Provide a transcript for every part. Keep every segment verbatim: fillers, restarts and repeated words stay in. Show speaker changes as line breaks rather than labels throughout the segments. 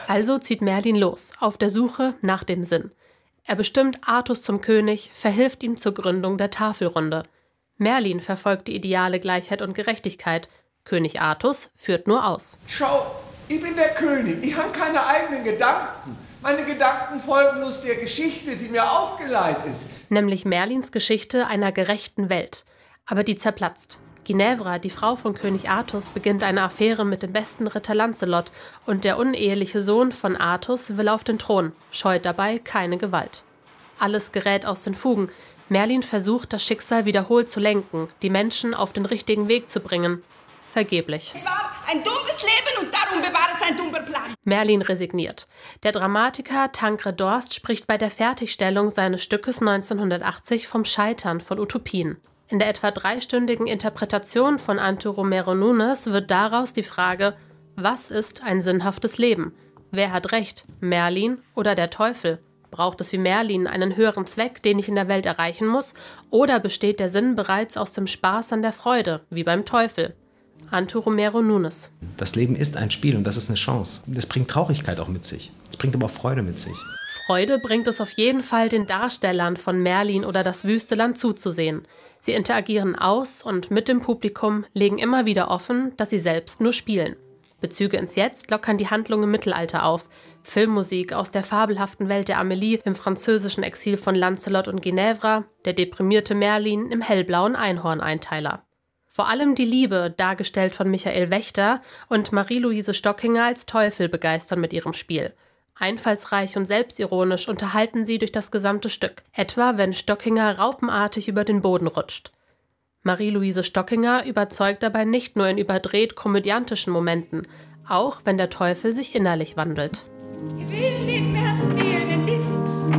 Also zieht Merlin los, auf der Suche nach dem Sinn. Er bestimmt Artus zum König, verhilft ihm zur Gründung der Tafelrunde. Merlin verfolgt die ideale Gleichheit und Gerechtigkeit. König Artus führt nur aus.
Schau, ich bin der König, ich habe keine eigenen Gedanken. Meine Gedanken folgen bloß der Geschichte, die mir aufgeleitet ist.
Nämlich Merlins Geschichte einer gerechten Welt. Aber die zerplatzt. Ginevra, die Frau von König Artus, beginnt eine Affäre mit dem besten Ritter Lancelot und der uneheliche Sohn von Artus will auf den Thron, scheut dabei keine Gewalt. Alles gerät aus den Fugen. Merlin versucht, das Schicksal wiederholt zu lenken, die Menschen auf den richtigen Weg zu bringen. Vergeblich.
Es war ein dummes Leben und darum bewahrt es ein dummer Plan.
Merlin resigniert. Der Dramatiker Tancred Dorst spricht bei der Fertigstellung seines Stückes neunzehnhundertachtzig vom Scheitern von Utopien. In der etwa dreistündigen Interpretation von Anto Romero Nunes wird daraus die Frage, was ist ein sinnhaftes Leben? Wer hat recht, Merlin oder der Teufel? Braucht es wie Merlin einen höheren Zweck, den ich in der Welt erreichen muss? Oder besteht der Sinn bereits aus dem Spaß an der Freude, wie beim Teufel? Anto Romero Nunes.
Das Leben ist ein Spiel und das ist eine Chance. Das bringt Traurigkeit auch mit sich. Es bringt aber auch Freude mit sich.
Freude bringt es auf jeden Fall den Darstellern von Merlin oder das Wüsteland zuzusehen. Sie interagieren aus und mit dem Publikum, legen immer wieder offen, dass sie selbst nur spielen. Bezüge ins Jetzt lockern die Handlung im Mittelalter auf. Filmmusik aus der fabelhaften Welt der Amélie im französischen Exil von Lancelot und Ginevra, der deprimierte Merlin im hellblauen Einhorn-Einteiler. Vor allem die Liebe, dargestellt von Michael Wächter, und Marie-Louise Stockinger als Teufel begeistern mit ihrem Spiel. Einfallsreich und selbstironisch unterhalten sie durch das gesamte Stück, etwa wenn Stockinger raupenartig über den Boden rutscht. Marie-Louise Stockinger überzeugt dabei nicht nur in überdreht komödiantischen Momenten, auch wenn der Teufel sich innerlich wandelt.
Ich will nicht mehr spielen, jetzt ist,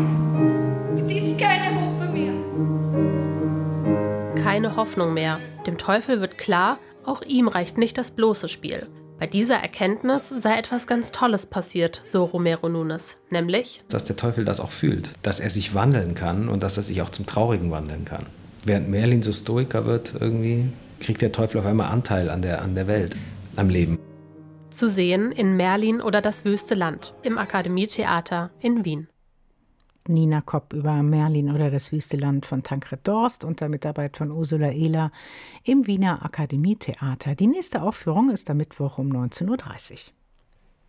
jetzt ist keine Hoffnung mehr.
Keine Hoffnung mehr. Dem Teufel wird klar, auch ihm reicht nicht das bloße Spiel. Bei dieser Erkenntnis sei etwas ganz Tolles passiert, so Romero Nunes, nämlich,
dass der Teufel das auch fühlt, dass er sich wandeln kann und dass er sich auch zum Traurigen wandeln kann. Während Merlin so Stoiker wird, irgendwie kriegt der Teufel auf einmal Anteil an der, an der Welt, am Leben.
Zu sehen in Merlin oder das wüste Land im Akademietheater in Wien.
Nina Kopp über Merlin oder das wüste Land von Tancred Dorst unter Mitarbeit von Ursula Ehler im Wiener Akademietheater. Die nächste Aufführung ist am Mittwoch um neunzehn Uhr dreißig.